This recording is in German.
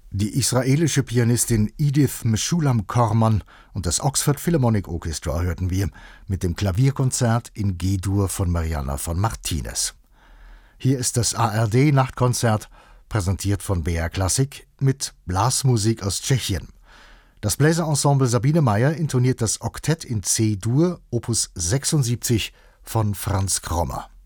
Die israelische Pianistin Edith Meshulam Korman und das Oxford Philharmonic Orchestra hörten wir mit dem Klavierkonzert in G-Dur von Marianna von Martinez. Hier ist das ARD-Nachtkonzert, präsentiert von BR Klassik mit Blasmusik aus Tschechien. Das Bläserensemble Sabine Meyer intoniert das Oktett in C-Dur, Opus 76 von Franz Krommer.